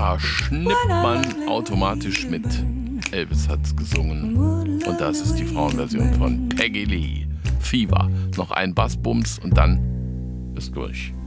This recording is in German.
Da schnippt man automatisch mit. Elvis hat's gesungen. Und das ist die Frauenversion von Peggy Lee. Fever. Noch ein Bassbums und dann ist durch.